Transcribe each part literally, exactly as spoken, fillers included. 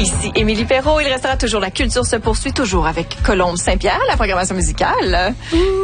Ici Émilie Perrault. Il restera toujours la culture se poursuit toujours avec Colombe Saint-Pierre, la programmation musicale.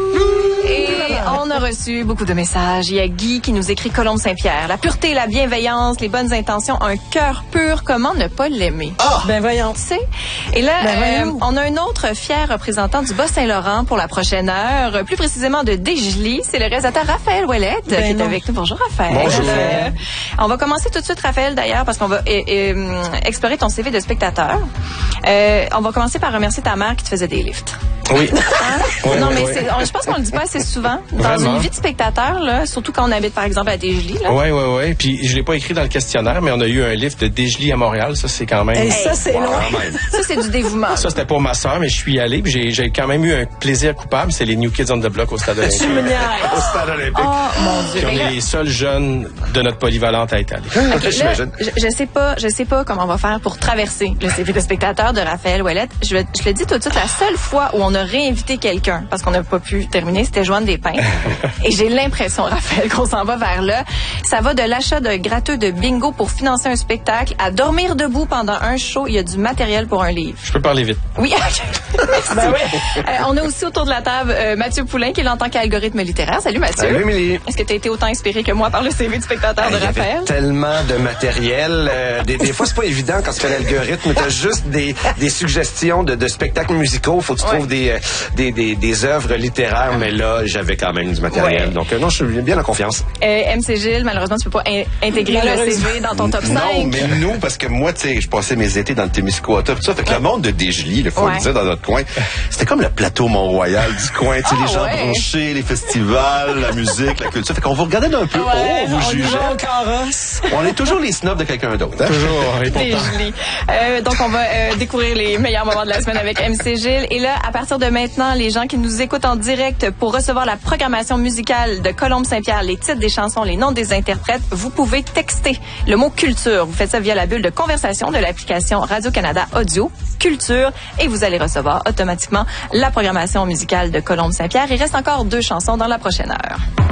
Et on a reçu beaucoup de messages. Il y a Guy qui nous écrit Colombe Saint-Pierre. La pureté, la bienveillance, les bonnes intentions, un cœur pur. Comment ne pas l'aimer? Ah! Ben voyons. Tu sais? Et là, Ben euh, on a un autre fier représentant du Bas-Saint-Laurent pour la prochaine heure, plus précisément de Desjely. C'est le réalisateur Raphaël Ouellette Ben qui est non. avec nous. Bonjour Raphaël. Bonjour. Euh, on va commencer tout de suite Raphaël d'ailleurs parce qu'on va euh, euh, explorer ton C V de spectateur. Euh, on va commencer par remercier ta mère qui te faisait des lifts. Oui. Hein? Oui, non, oui, mais oui. c'est, on- je pense qu'on le dit pas assez souvent. Dans Vraiment. une vie de spectateur, là, surtout quand on habite, par exemple, à Desjely, là. Oui, oui, oui. Puis je l'ai pas écrit dans le questionnaire, mais on a eu un lift de Desjely à Montréal. Ça, c'est quand même... Et ça, c'est Wow, loin. quand même. Ça, c'est du dévouement. Ça, c'était pour ma sœur, mais je suis allé. Puis j'ai, j'ai quand même eu un plaisir coupable. C'est les New Kids on the Block au Stade olympique. Tu me niaises. Au Stade olympique. Oh, mon Dieu. Puis on Mais là- est les seuls jeunes de notre polyvalente à être allés. Ok, là, je, je sais pas, je sais pas comment on va faire pour traverser le C V de spectateur de Raphaël Ouellette. Je, vais- je le dis tout de suite, la seule fois où on a réinvité quelqu'un, parce qu'on n'a pas pu terminer, c'était Joanne Despins. Et j'ai l'impression, Raphaël, qu'on s'en va vers là. Ça va de l'achat d'un gratteux de bingo pour financer un spectacle à dormir debout pendant un show. Il y a du matériel pour un livre. Je peux parler vite. Oui, ok. Ben oui. Euh, on a aussi autour de la table euh, Mathieu Poulain, qui est là en tant qu'algorithme littéraire. Salut Mathieu. Salut, Émilie. Est-ce que tu as été autant inspiré que moi par le C V du spectateur Il de y avait Raphaël? tellement de matériel. Euh, des, des fois, c'est pas évident quand tu fais l'algorithme. T'as juste des, des suggestions de, de spectacles musicaux. Faut que tu Ouais. trouves des, euh, des, des, des œuvres littéraires. Mais là, j'avais quand même du matériel. Ouais. Donc, euh, non, je suis bien en confiance. Euh, M C Gilles, malheureusement, tu peux pas in- intégrer le C V dans ton top cinq. Non, mais nous, parce que moi, tu sais, je passais mes étés dans le Témiscouata, tout ça. Fait que le monde de Desjely, il faut Ouais. le dire, dans notre coin, c'était comme le plateau Mont-Royal du coin. Tu sais, Ah, les gens ouais. branchés, les festivals, la musique, la culture. Fait qu'on vous regardait d'un peu Ouais, haut, on vous On y jugeait. va en carrosse. On est toujours les snobs de quelqu'un d'autre. Hein? Toujours. Et C'est pourtant. joli. Euh, donc, on va euh, découvrir les meilleurs moments de la semaine avec M C Gilles. Et là, à partir de maintenant, les gens qui nous écoutent en direct pour recevoir la programmation musicale de Colombe Saint-Pierre, les titres des chansons, les noms des interprètes, vous pouvez texter le mot culture. Vous faites ça via la bulle de conversation de l'application Radio-Canada Audio Culture et vous allez recevoir automatiquement la programmation musicale de Colombe Saint-Pierre. Il reste encore deux chansons dans la prochaine heure.